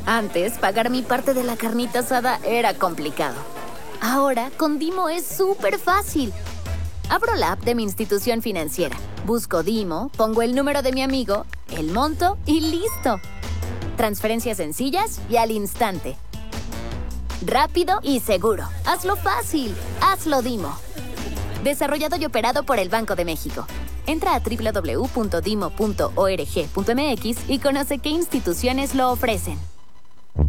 Antes, pagar mi parte de la carnita asada era complicado. Ahora, con Dimo es súper fácil. Abro la app de mi institución financiera, busco Dimo, pongo el número de mi amigo, el monto y ¡listo! Transferencias sencillas y al instante. Rápido y seguro. Hazlo fácil. Hazlo Dimo. Desarrollado y operado por el Banco de México. Entra a www.dimo.org.mx y conoce qué instituciones lo ofrecen.